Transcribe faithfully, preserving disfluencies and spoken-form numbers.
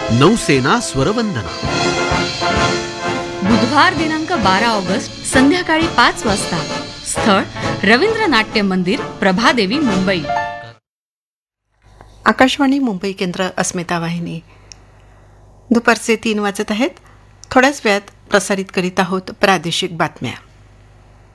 नौसेना स्वरवंदना. बुधवार दिनांक बारा ऑगस्ट संध्याकाळी पाच वाजता. स्थळ रवींद्र नाट्य मंदिर, प्रभादेवी, मुंबई. आकाशवाणी मुंबई केंद्र, अस्मिता वाहिनी. दुपारचे तीन वाजत आहेत. थोड्याच वेळात प्रसारित करीत आहोत प्रादेशिक बातम्या.